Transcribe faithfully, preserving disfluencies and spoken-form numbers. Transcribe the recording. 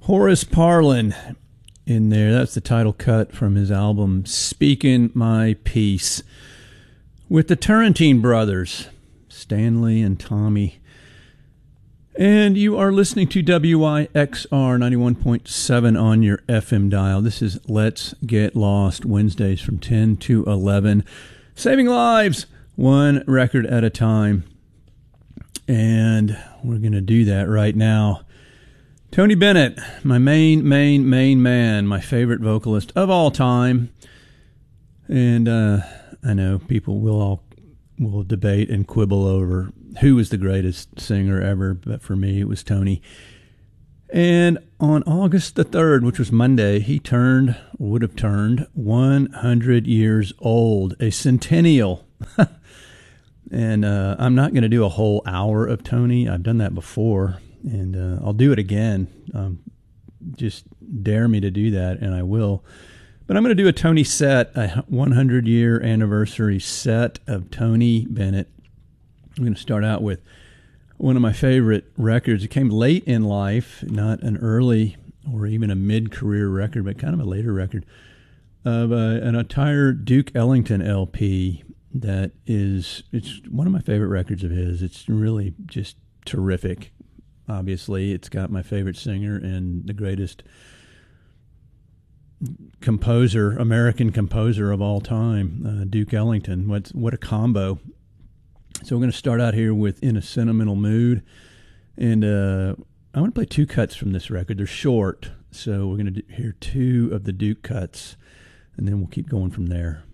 Horace Parlan in there. That's the title cut from his album Speaking My Peace, with the Turrentine brothers, Stanley and Tommy. And you are listening to W I X R ninety-one point seven on your F M dial. This is Let's Get Lost, Wednesdays from ten to eleven. Saving lives, one record at a time. And we're going to do that right now. Tony Bennett, my main, main, main man, my favorite vocalist of all time. And uh, I know people will all will debate and quibble over who was the greatest singer ever, but for me it was Tony. And on August the third, which was Monday, he turned, or would have turned, one hundred years old, a centennial. And uh, I'm not going to do a whole hour of Tony. I've done that before, and uh, I'll do it again. Um, just dare me to do that, and I will. But I'm going to do a Tony set, a one hundred year anniversary set of Tony Bennett. I'm going to start out with one of my favorite records. It came late in life, not an early or even a mid-career record, but kind of a later record, of uh, an entire Duke Ellington L P that is, it's one of my favorite records of his. It's really just terrific. Obviously, it's got my favorite singer and the greatest composer, American composer of all time, uh, Duke Ellington. What, what a combo. So we're going to start out here with In a Sentimental Mood. And uh, I want to play two cuts from this record. They're short, so we're going to hear two of the Duke cuts, and then we'll keep going from there.